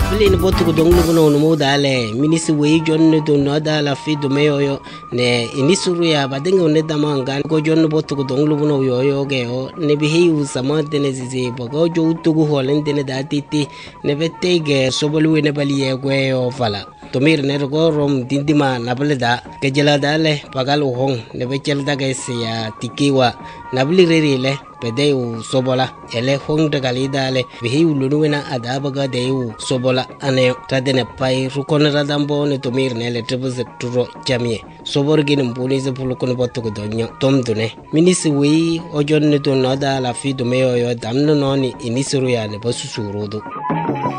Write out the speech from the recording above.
Bilin botu ko donglu no mo dale minisi we jonne do no dala fi do meyo ne inisuru ya badenga ne damanga ko jonne botu ko donglu no yo ge o ne bi hiu sama dene zizi bogo jo utugu holen dene datiti ne betege sobolu ne bali ye gwe o fala to mir ne go rom dindima nableda ke jela dale pagal hong ne be chel daga ya tikiwa nabli rerile pedeu sobola ele hong de galidale bi hiu lunuena adabaga deu sobola ane tadene pai rukon radambo ne to mir ne le trebus turo jamie sobor gin mbuni ze pulukon botto ko donyo tom dune minisi wi ojon ne to nada la fi do meyo yo damno noni inisuru ya ne basu surudo